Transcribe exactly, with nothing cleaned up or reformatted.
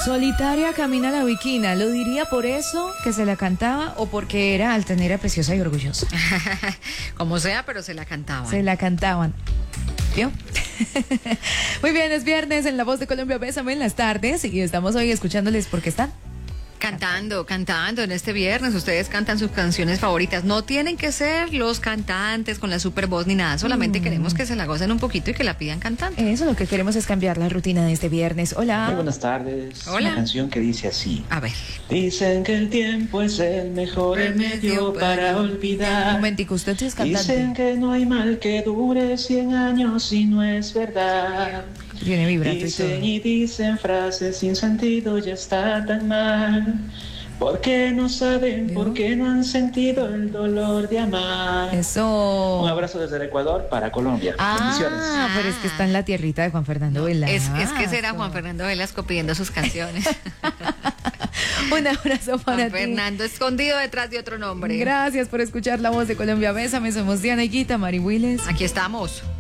Solitaria camina la viquina. ¿Lo diría por eso que se la cantaba o porque era altanera, preciosa y orgullosa? Como sea, pero se la cantaban. Se la cantaban. ¿Vio? Muy bien, es viernes en La Voz de Colombia. Bésame en las tardes y estamos hoy escuchándoles porque están Cantando, cantando en este viernes. Ustedes cantan sus canciones favoritas. No tienen que ser los cantantes con la super voz ni nada. Solamente mm. queremos que se la gocen un poquito y que la pidan cantando. Eso, lo que queremos es cambiar la rutina de este viernes. Hola. Muy buenas tardes. Hola. Una canción que dice así. A ver. Dicen que el tiempo es el mejor remedio para olvidar. Un momentico, usted sí es cantante. Dicen que no hay mal que dure cien años y no es verdad. Tiene vibrato Dicen y y dicen frases sin sentido, ya está tan mal. ¿Por qué no saben? ¿Vio? ¿Por qué no han sentido el dolor de amar? Eso. Un abrazo desde el Ecuador para Colombia. Ah, Bendiciones. pero es que está en la tierrita de Juan Fernando No, Velasco. es, es que será Juan Fernando Velasco pidiendo sus canciones. Un abrazo para Juan ti. Fernando escondido detrás de otro nombre. Gracias por escuchar La Voz de Colombia. Bésame, somos Diana Higuita, Mari Willes. Aquí estamos.